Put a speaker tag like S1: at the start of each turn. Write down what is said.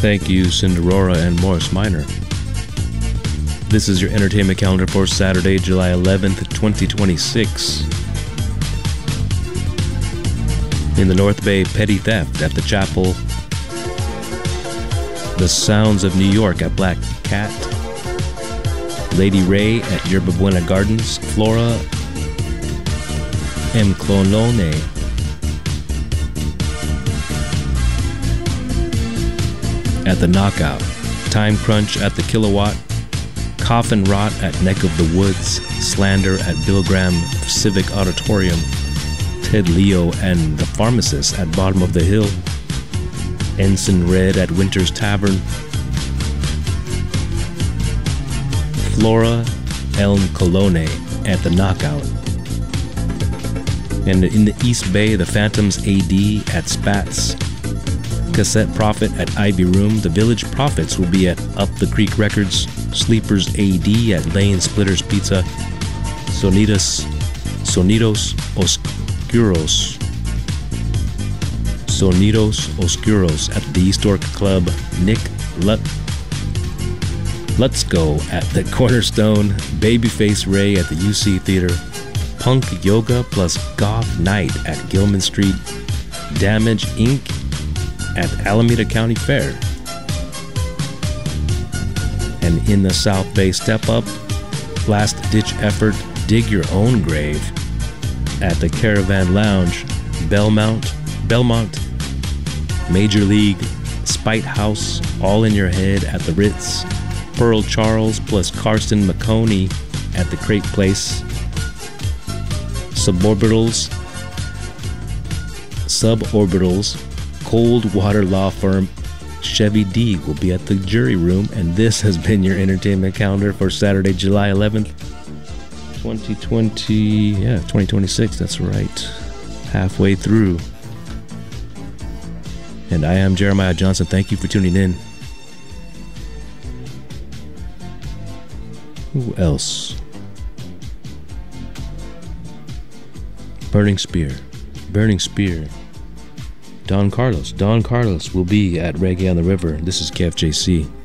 S1: Thank you, Cinderora and Morris Minor. This is your entertainment calendar for Saturday, July 11th, 2026. In the North Bay, Petty Theft at the Chapel. The Sounds of New York at Black Cat. Lady Ray at Yerba Buena Gardens. Flora M. Clonone at the Knockout. Time Crunch at the Kilowatt. Coffin Rot at Neck of the Woods. Slander at Bill Graham Civic Auditorium. Ted Leo and the Pharmacist at Bottom of the Hill. Ensign Red at Winter's Tavern. Flora Elm Colone at the Knockout. And in the East Bay, the Phantoms AD at Spats. Cassette Prophet at Ivy Room. The Village Prophets will be at Up the Creek Records. Sleepers AD at Lane Splitters Pizza. Sonidos Oscuros. Sonidos Oscuros at the East Orc Club. Nick Let's Go at the Cornerstone. Babyface Ray at the UC Theater. Punk Yoga plus Goth Night at Gilman Street. Damage Inc. at Alameda County Fair. And in the South Bay, Step Up, Last Ditch Effort, Dig Your Own Grave at the Caravan Lounge. Belmont, Major League, Spite House, All in Your Head at the Ritz. Pearl Charles plus Karsten McConey at the Crate Place. Suborbitals, Cold Water Law Firm, Chevy D will be at the Jury Room. And this has been your entertainment calendar for Saturday, July 11th, 2026. That's right. Halfway through. And I am Jeremiah Johnson. Thank you for tuning in. Who else? Burning Spear. Don Carlos will be at Reggae on the River. This is KFJC.